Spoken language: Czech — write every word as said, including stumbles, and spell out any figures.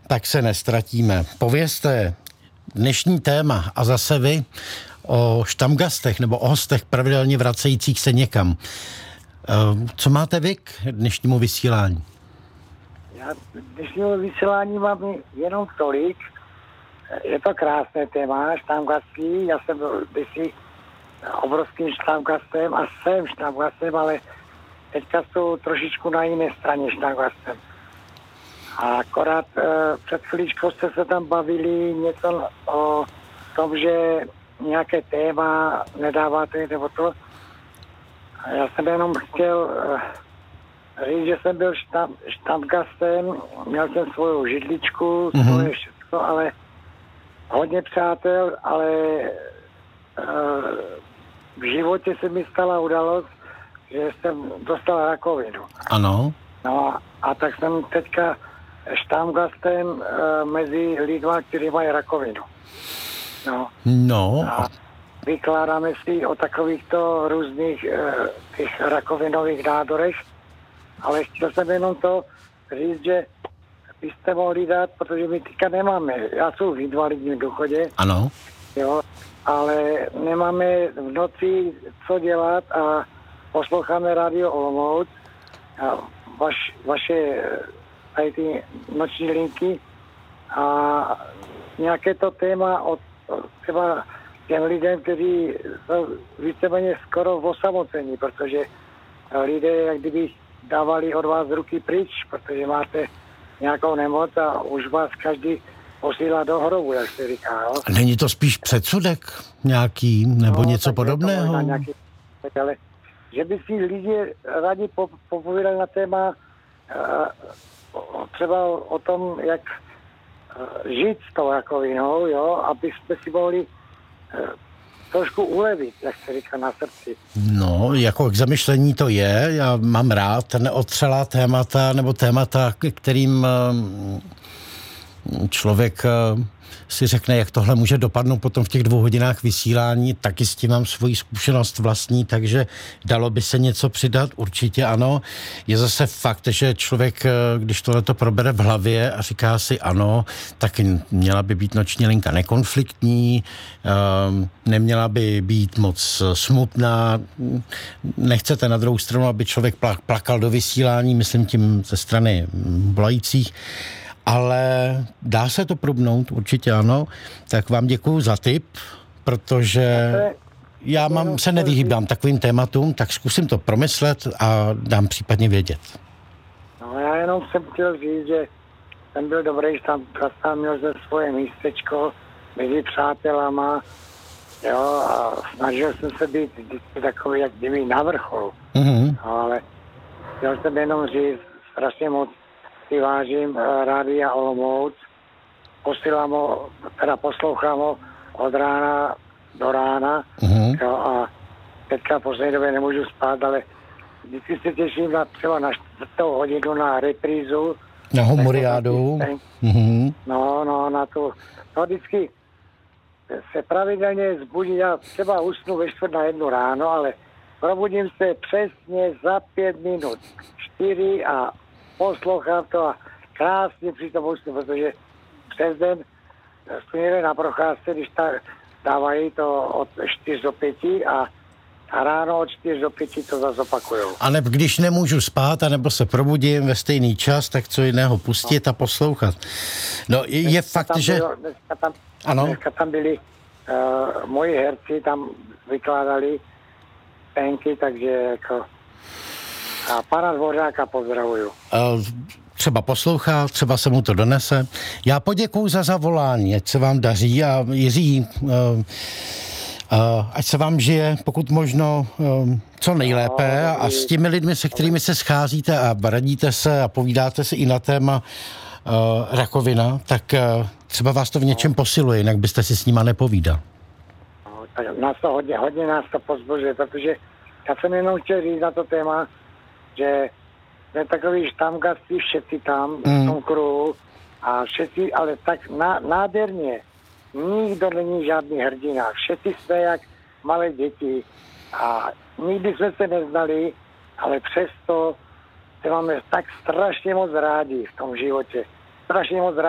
Tak se nestratíme. Povězte dnešní téma a zase vy o štamgastech nebo o hostech pravidelně vracejících se někam. Co máte vy k dnešnímu vysílání? Já dnešního vysílání mám jenom tolik. Je to krásné téma, štamgastí. Já jsem byl kdysi obrovským štamgastem a jsem štamgastem, ale teďka jsou trošičku na jiné straně štamgastem. A akorát e, před chvíličkou jste se tam bavili něco o tom, že nějaké téma nedáváte nebo to. A já jsem jenom chtěl e, říct, že jsem byl štam, štamgastem, měl jsem svou židličku, mm-hmm. svoje všechno, ale hodně přátel, ale e, v životě se mi stala událost, že jsem dostal rakovinu. Ano. No a, a tak jsem teďka štamgastem e, mezi lidma, kteří mají rakovinu. No. No. A vykládáme si o takovýchto různých e, těch rakovinových nádorech, ale chtěl jsem jenom to říct, že byste mohli dát, protože my teďka nemáme, já jsem v invalidním důchodě. Ano. Jo, ale nemáme v noci co dělat a posloucháme Radio Olomouc a vaš, vaše tady ty noční linky a nějaké to téma od třeba těm lidem, kteří jsou víceméně skoro v osamocení, protože lidé jak kdyby dávali od vás ruky pryč, protože máte nějakou nemoc a už vás každý posílá do hrobu, jak se říká. Jo? Není to spíš předsudek nějaký nebo no, něco podobného? Nějaký, ale že by si lidi rádi popovídali na téma uh, třeba o tom, jak uh, žít s tou rakovinou, jo, aby jsme si mohli uh, trošku ulevit, jak se říká, na srdci. No, jako k zamyšlení to je. Já mám rád neotřelá témata nebo témata, kterým člověk si řekne, jak tohle může dopadnout potom v těch dvou hodinách vysílání, taky s tím mám svoji zkušenost vlastní, takže dalo by se něco přidat, určitě ano. Je zase fakt, že člověk, když tohleto probere v hlavě a říká si ano, tak měla by být noční linka nekonfliktní, neměla by být moc smutná, nechcete na druhou stranu, aby člověk plakal do vysílání, myslím tím ze strany volajících, ale dá se to probnout, určitě ano. Tak vám děkuju za tip, protože já mám, se nevyhýbám takovým tématům, tak zkusím to promyslet a dám případně vědět. No já jenom jsem chtěl říct, že jsem byl dobrý, že tam, tam měl ze svoje místečko mezi přátelama, jo, a snažil jsem se být vždycky takový, jak kdyby na vrcholu. Mm-hmm. No, ale chtěl jsem jenom říct, strašně moc si vážím uh, Rádia Olomouc, posílám ho, teda poslouchám ho od rána do rána, mm-hmm. jo, a teďka v poslední době nemůžu spát, ale vždycky se těším na, třeba na čtvrtou hodinu na reprízu. Na humoriádu. Mm-hmm. No, no, na tu, no vždycky se pravidelně zbudí, já třeba usnu ve čtvrt na jednu ráno, ale probudím se přesně za pět minut, čtyři a poslouchám to a krásně přitom usnu, protože přes den jsme na procházce, když ta, dávají to od čtyř do pěti a, a ráno od čtyř do pěti to zase opakujou. A nebo když nemůžu spát, anebo se probudím ve stejný čas, tak co jiného pustit no. a poslouchat. No je, je fakt, že... Bylo, dneska, tam, ano? dneska tam byli uh, moji herci, tam vykládali penky, takže jako... A pana Dvořáka pozdravuju. Uh, třeba poslouchá, třeba se mu to donese. Já poděkuju za zavolání, ať se vám daří a Jiří, uh, uh, ať se vám žije pokud možno uh, co nejlépe no, a s těmi lidmi, se kterými se scházíte a radíte se a povídáte si i na téma uh, rakovina, tak uh, třeba vás to v něčem posiluje, jinak byste si s nima nepovídal. No, tak nás to hodně, hodně nás to pozbužuje, protože já jsem jenom chtěl říct na to téma, že jsme takový štamgasti všetci tam mm. v tom kruhu a všetci, ale tak ná, nádherně. Nikdo není žádný hrdina. Všetci jsme jak malé děti a nikdy jsme se neznali, ale přesto se máme tak strašně moc rádi v tom životě. Strašně moc rádi.